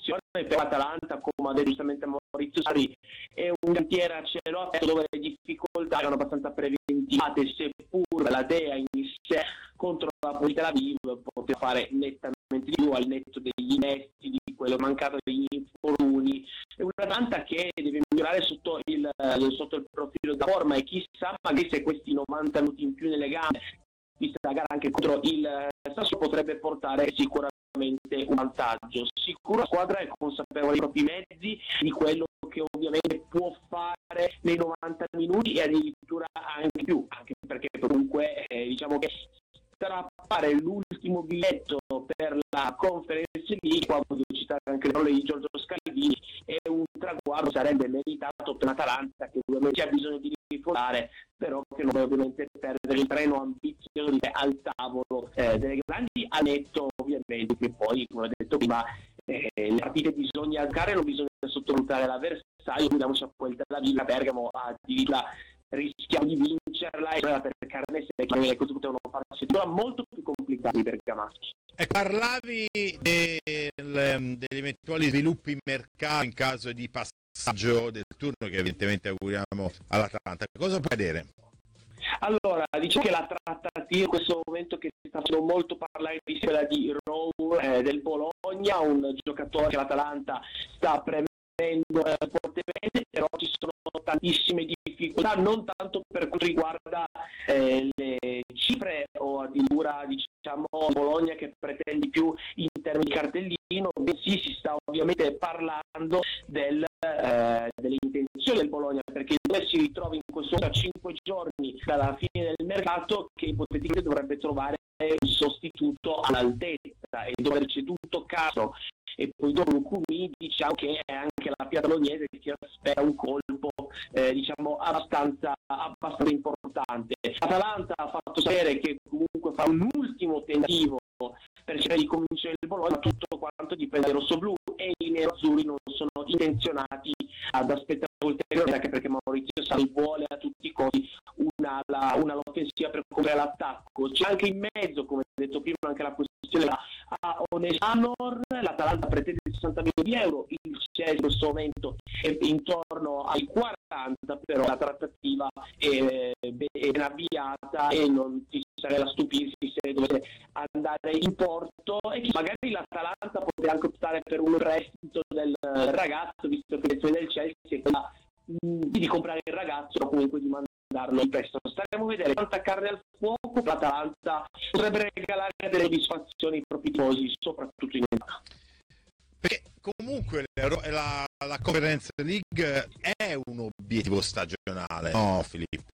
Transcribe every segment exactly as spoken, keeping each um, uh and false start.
situazione per l'Atalanta, come ha detto giustamente Maurizio Sarri, è un cantiere a cielo aperto dove le difficoltà erano abbastanza preventivate, seppur la Dea in sé contro la Poli Tel Aviv poteva fare nettamente di più al netto degli innesti, di quello mancato degli infortuni. È un'Atalanta che deve migliorare sotto il, sotto il profilo della forma, e chissà magari se questi novanta minuti in più nelle gambe, vista la gara anche contro il Sassuolo, potrebbe portare sicuramente un vantaggio. Sicuro la squadra è consapevole dei propri mezzi, di quello che ovviamente può fare nei novanta minuti e addirittura anche più, anche perché comunque eh, diciamo che strappare l'ultimo biglietto per la Conference League, qua voglio citare anche le parole di Giorgio Scalvini, è un traguardo, sarebbe meritato per l'Atalanta, che ovviamente ha bisogno di rifondare, però che non deve ovviamente perdere il treno ambizioso di al tavolo eh, delle grandi, a netto ovviamente che poi, come ho detto prima, eh, le partite bisogna giocare, non bisogna sottovalutare l'avversario. Vediamo se poi la Villa Bergamo a Villa rischiamo di vincerla, e per carne secca le cose potevano farsi molto più complicate per Bergamaschi. E parlavi del, degli eventuali sviluppi in mercato in caso di passaggio del turno, che evidentemente auguriamo all'Atalanta. Cosa può accadere? Allora, diciamo che la trattativa in questo momento che si sta facendo molto parlare di quella di Rowe eh, del Bologna, un giocatore che l'Atalanta sta premendo eh, fortemente, però ci sono tantissime difficoltà, non tanto per quanto riguarda eh, le cifre o addirittura diciamo Bologna che pretende più in termini di cartellino, bensì si sta ovviamente parlando del, eh, delle intenzioni del Bologna, perché il Bologna si ritrova in questo momento a cinque giorni dalla fine del mercato, che ipoteticamente dovrebbe trovare un sostituto all'altezza, e dopo aver ceduto Castro e poi dopo Lucumi, diciamo che è anche la Pia Bolognese che si aspetta un colpo eh, diciamo abbastanza, abbastanza importante. L'Atalanta ha fatto sapere che comunque fa un ultimo tentativo per cercare di convincere il Bologna, ma tutto quanto dipende dai rossoblù, e i nerazzurri non sono intenzionati ad aspettare ulteriormente, anche perché Maurizio Sarri vuole a tutti i costi una, la, una offensiva per coprire l'attacco. C'è anche in mezzo, come detto prima, anche la questione a Onesanor. L'Atalanta pretende sessanta milioni di euro, il Chelsea in questo momento è intorno ai quaranta, però la trattativa è ben avviata e non ci sarebbe da stupirsi se dovesse andare in porto, e che magari l'Atalanta potrebbe anche optare per un prestito del ragazzo, visto che l'intenzione del Chelsea è quella di comprare il ragazzo o comunque di mandarlo in prestito. Staremo a vedere quanta carne al fuoco. L'Atalanta potrebbe regalare delle soddisfazioni ai propri tifosi, soprattutto in Italia. Perché comunque la, la Conference League è un obiettivo stagionale, no Filippo?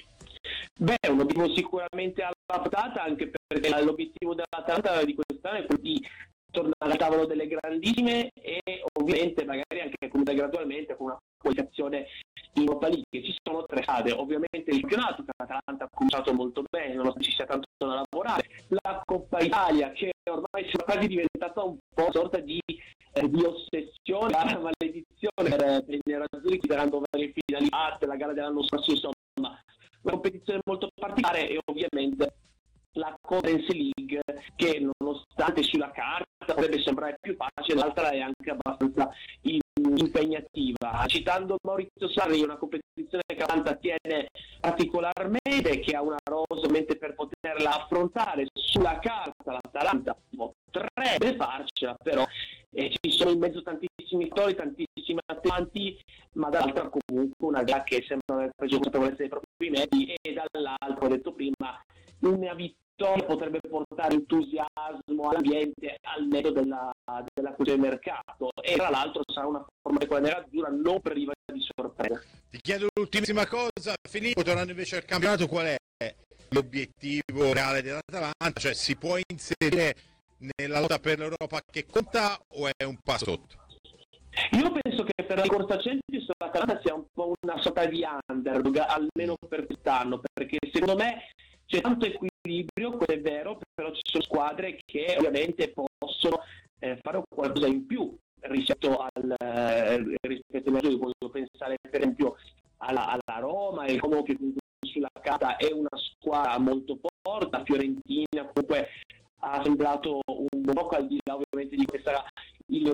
Beh, è un obiettivo sicuramente alla portata, anche perché l'obiettivo dell'Atalanta di quest'anno è quello di tornare al tavolo delle grandissime, e ovviamente magari anche comunque gradualmente con una qualificazione in Europa League. Ci sono tre strade, ovviamente il campionato, che l'Atalanta ha cominciato molto bene, nonostante ci sia tanto da lavorare, la Coppa Italia, che ormai sembra quasi diventata un po' una sorta di, eh, di ossessione, la maledizione per, per i nerazzurri, considerando le finali fatte, la gara dell'anno scorso, insomma una competizione molto particolare. E ovviamente la Conference League, che nonostante sulla carta potrebbe sembrare più facile, l'altra è anche abbastanza impegnativa. Citando Maurizio Sarri, una competizione che l'Atalanta tiene particolarmente, che ha una rosa ovviamente per poterla affrontare. Sulla carta l'Atalanta potrebbe farcela, però eh, ci sono in mezzo tantissimi attori, tantissimi attenuanti, ma dall'altra comunque una gara che sembra aver preso consapevolezza dei propri mezzi, e dall'altro, ho detto prima, una vittoria potrebbe portare entusiasmo all'ambiente al netto della, della questione del mercato, e tra l'altro sarà una forma di quella nerazzurra non priva di sorpresa. Ti chiedo l'ultimissima cosa, Filippo, tornando invece al campionato, qual è l'obiettivo reale dell'Atalanta? Cioè, si può inserire nella lotta per l'Europa che conta, o è un passo sotto? Io penso che per la corsa Champions l'Atalanta sia un po' una sorta di underdog, almeno per quest'anno, perché secondo me c'è tanto equilibrio, quello è vero, però ci sono squadre che ovviamente possono eh, fare qualcosa in più rispetto al eh, rispetto ai maggiori. Voglio pensare per esempio alla, alla Roma, e Como, che comunque sulla carta è una squadra molto forte. La Fiorentina comunque ha sembrato un poco, al di là ovviamente di questa il percorso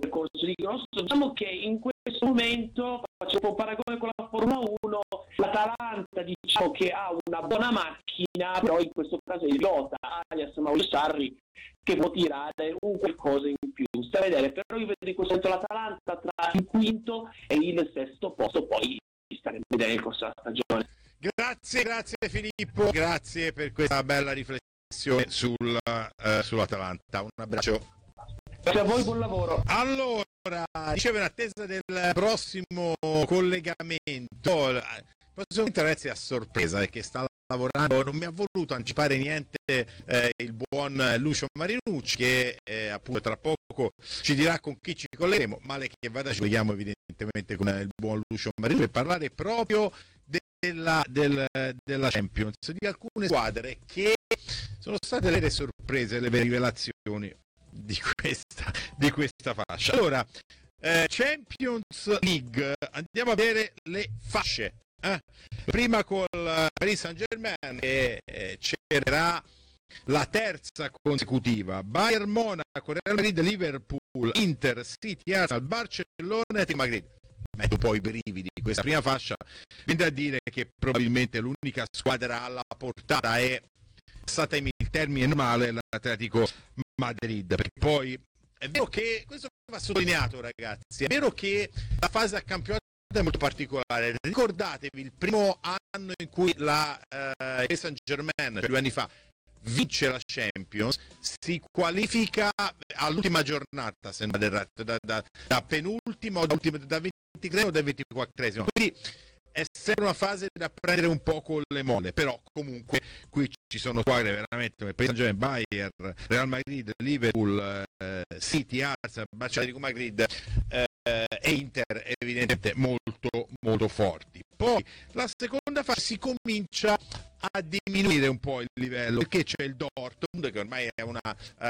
dicono, diciamo che in questo momento, faccio un paragone con la Formula uno, l'Atalanta diciamo che ha una buona macchina, però in questo caso è il pilota, alias Maurizio Sarri, che può tirare un qualcosa in più. Sta a vedere, però io vedo in questo momento l'Atalanta tra il quinto e il sesto posto, poi staremo a vedere il corso della stagione. Grazie, grazie Filippo, grazie per questa bella riflessione sul, uh, sull'Atalanta. Un abbraccio. Grazie a voi, buon lavoro. Allora, dicevo in attesa del prossimo collegamento, il prossimo ragazzi a sorpresa perché sta lavorando, non mi ha voluto anticipare niente eh, il buon Lucio Marinucci che eh, appunto tra poco ci dirà con chi ci collegheremo, male che vada ci colleghiamo evidentemente con il buon Lucio Marinucci per parlare proprio della, del, della Champions, di alcune squadre che sono state le sorprese, le rivelazioni di questa, di questa fascia. Allora, eh, Champions League, andiamo a vedere le fasce. Eh? Prima col Paris Saint-Germain che eh, cercherà la terza consecutiva. Bayern Monaco, Real Madrid, Liverpool, Inter, City, Arsenal, Barcellona e Real Madrid. Metto poi i brividi di questa prima fascia. Viene da dire che probabilmente l'unica squadra alla portata è stata in termine normale l'Atletico Madrid, perché poi è vero che questo va sottolineato, ragazzi, è vero che la fase a campionato è molto particolare. Ricordatevi il primo anno in cui la eh, Saint-Germain, cioè due anni fa, vince la Champions, si qualifica all'ultima giornata, se non da, da, da, da penultimo, da, ultimo, da ventitré o da ventiquattresimo. Quindi è sempre una fase da prendere un po' con le molle, però comunque qui ci sono squadre veramente come Paris Saint-Germain, Bayern, Real Madrid, Liverpool, eh, City, Arsenal, Barcellona, Madrid eh, e Inter evidentemente molto molto forti. Poi la seconda fase si comincia a diminuire un po' il livello perché c'è il Dortmund che ormai è una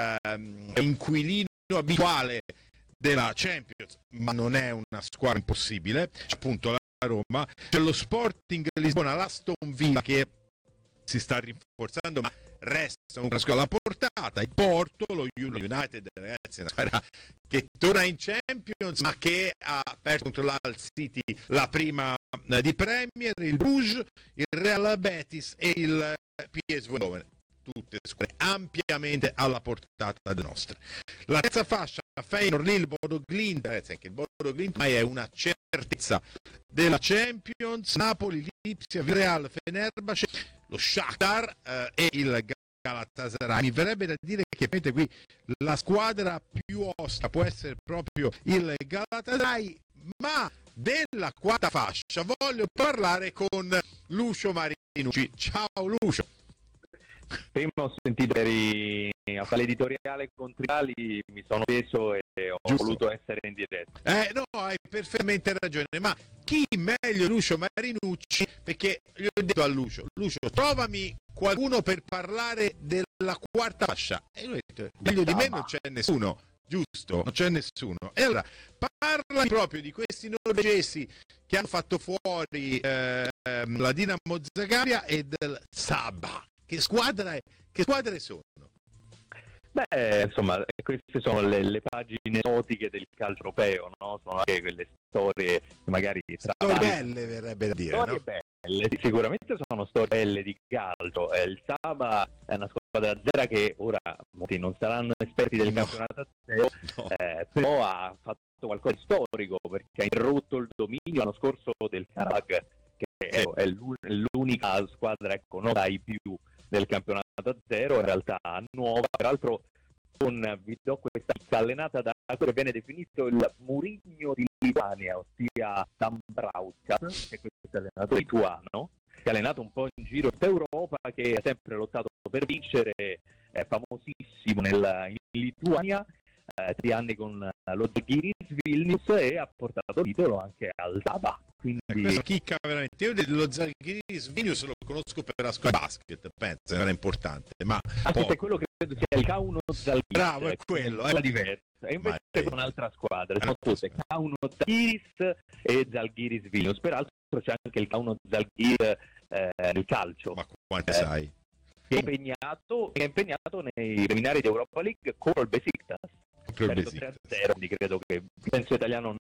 um, inquilino abituale della Champions, ma non è una squadra impossibile, c'è appunto la Roma, c'è lo Sporting Lisbona, l'Aston Villa che si sta rinforzando ma resta una squadra alla portata, il Porto, lo United, ragazzi, è una squadra che torna in Champions ma che ha perso contro l'Al City la prima di Premier, il Bruges, il Real Betis e il P S V Eindhoven, tutte squadre ampiamente alla portata delle nostre. La terza fascia, Feyenoord, Lille, Bodo Glimt, ragazzi, anche il Bodo Glimt ormai è una certezza della Champions, Napoli, Lipsia, Villarreal, Fenerbahce, lo Shakhtar eh, e il Galatasaray. Mi verrebbe da dire che qui la squadra più osta può essere proprio il Galatasaray, ma della quarta fascia voglio parlare con Lucio Marinucci. Ciao Lucio. Prima ho sentito eri a fare l'editoriale con Triali, mi sono preso e ho Giusto. voluto essere in diretta. Eh no, hai perfettamente ragione, ma chi meglio Lucio Marinucci? Perché gli ho detto a Lucio, Lucio, trovami qualcuno per parlare della quarta fascia. E lui ha detto, meglio di me non c'è nessuno, giusto? Non c'è nessuno. E allora, parla proprio di questi norvegesi che hanno fatto fuori eh, la Dinamo Zagabria e del Saba. Che squadra è? Che squadre sono? Beh, insomma, queste sono le, le pagine esotiche del calcio europeo, no? Sono anche quelle storie che magari... Storie belle, verrebbe da dire, storie no? belle, sicuramente sono storie belle di calcio. Eh, il Saba è una squadra zero che ora molti non saranno esperti del no. campionato azero, no. eh, però ha fatto qualcosa di storico perché ha interrotto il dominio l'anno scorso del Karabakh, che è, è l'unica squadra, ecco, non dai più del campionato a zero, in realtà nuova, peraltro con, vi do questa allenata da quello che viene definito il Mourinho di Lituania, ossia Dambrauskas, che è questo allenatore lituano, che ha allenato un po' in giro d'Europa, che ha sempre lottato per vincere, è famosissimo nel, in Lituania, eh, tre anni con lo Žalgiris Vilnius e ha portato il titolo anche al Saba. Quindi... Questa chicca veramente, io dello Žalgiris Vilnius lo conosco per la squadra basket, penso, era importante, ma anche se quello che credo sia il K uno Žalgiris, bravo, è quello, è diversa, e invece è un'altra squadra, sono tutte K uno Žalgiris e Žalgiris Vilnius, peraltro c'è anche il K uno Žalgiris eh, nel calcio. Ma quante eh, sai? Che è impegnato, è impegnato nei seminari di Europa League con il Besiktas. perso tre a zero, quindi credo che il senso italiano